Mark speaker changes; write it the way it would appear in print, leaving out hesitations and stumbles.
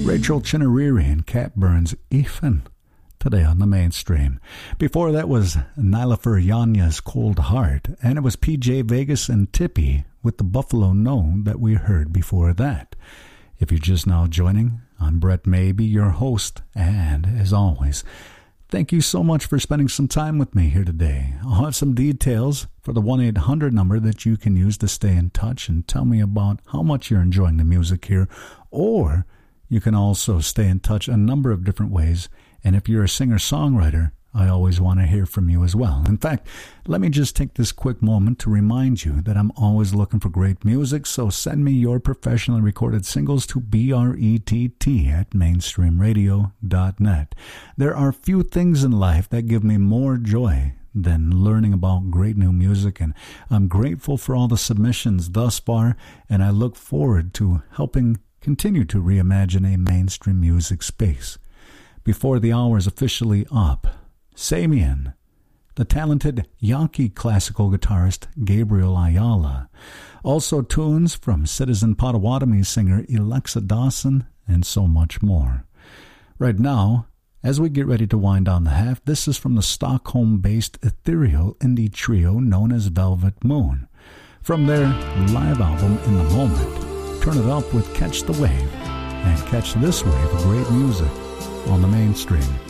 Speaker 1: Rachel Chinariri and Cat Burns' Ethan, today on the Mainstream. Before that was Nilofer Yanya's Cold Heart, and it was PJ Vegas and Tippy with the Buffalo No that we heard before that. If you're just now joining, I'm Brett Maybe, your host, and as always, thank you so much for spending some time with me here today. I'll have some details for the 1-800 number that you can use to stay in touch and tell me about how much you're enjoying the music here, or you can also stay in touch a number of different ways. And if you're a singer-songwriter, I always want to hear from you as well. In fact, let me just take this quick moment to remind you that I'm always looking for great music, so send me your professionally recorded singles to brett@mainstreamradio.net. There are few things in life that give me more joy than learning about great new music, and I'm grateful for all the submissions thus far, and I look forward to helping continue to reimagine a mainstream music space. Before the hour is officially up, Samian, the talented Yankee classical guitarist Gabriel Ayala, also tunes from Citizen Potawatomi singer Alexa Dawson, and so much more. Right now, as we get ready to wind down the half, this is from the Stockholm-based ethereal indie trio known as Velvet Moon. From their live album In the Moment, turn it up with Catch the Wave, and catch this wave of great music on the Mainstream.